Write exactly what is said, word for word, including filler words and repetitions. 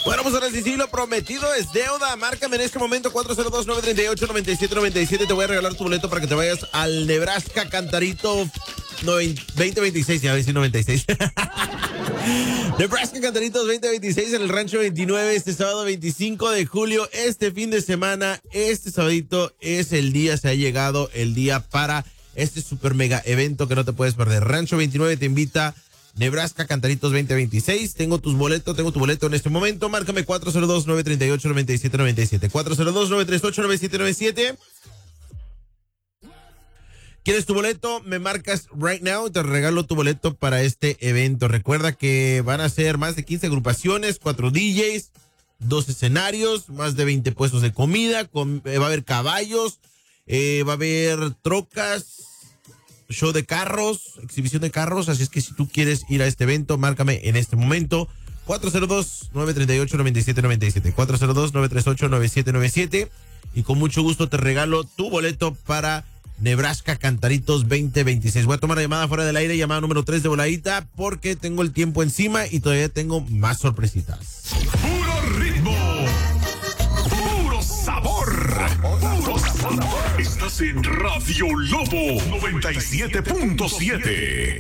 Bueno, pues ahora sí, sí, lo prometido es deuda. Márcame en este momento cuatro cero dos, nueve tres ocho, nueve siete nueve siete. Te voy a regalar tu boleto para que te vayas al Nebraska Cantarito veinte veintiséis. Ya ves, noventa y seis. Nebraska Cantaritos veinte veintiséis en el Rancho veintinueve este sábado veinticinco de julio. Este fin de semana, este sabadito es el día, se ha llegado el día para este super mega evento que no te puedes perder. Rancho veintinueve te invita Nebraska Cantaritos veinte veintiséis. Tengo tus boletos, tengo tu boleto en este momento. Márcame cuatro cero dos, nueve tres ocho, nueve siete nueve siete. cuatro cero dos, nueve tres ocho, nueve siete nueve siete. ¿Quieres tu boleto? Me marcas right now y te regalo tu boleto para este evento. Recuerda que van a ser más de quince agrupaciones, cuatro D Js, dos escenarios, más de veinte puestos de comida, con, eh, va a haber caballos, eh, va a haber trocas, show de carros, exhibición de carros. Así es que si tú quieres ir a este evento, márcame en este momento. cuatro cero dos, nueve tres ocho, nueve siete nueve siete. cuatro cero dos, nueve tres ocho, nueve siete nueve siete. Y con mucho gusto te regalo tu boleto para Nebraska Cantaritos veinte veintiséis. Voy a tomar la llamada fuera del aire, llamada número tres de voladita, porque tengo el tiempo encima y todavía tengo más sorpresitas. Puro ritmo, puro sabor, puro sabor. Estás en Radio Lobo noventa y siete punto siete.